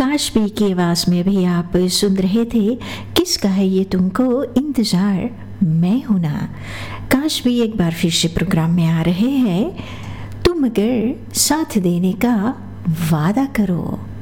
काश भी की आवाज़ में भी आप सुन रहे थे किसका है ये तुमको इंतज़ार, मैं हूं ना। काश भी एक बार फिर से प्रोग्राम में आ रहे हैं, तुम अगर साथ देने का वादा करो।